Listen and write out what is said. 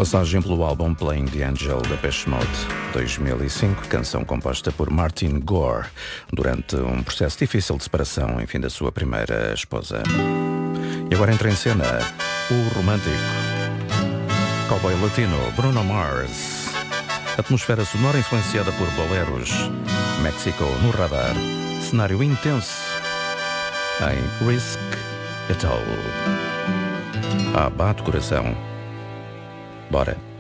Passagem pelo álbum Playing the Angel da Depeche Mode, 2005, canção composta por Martin Gore durante um processo difícil de separação, enfim, da sua primeira esposa. E agora entra em cena o romântico cowboy latino Bruno Mars. Atmosfera sonora influenciada por boleros, México no radar, cenário intenso em Risk It All. Bate o coração. Bora.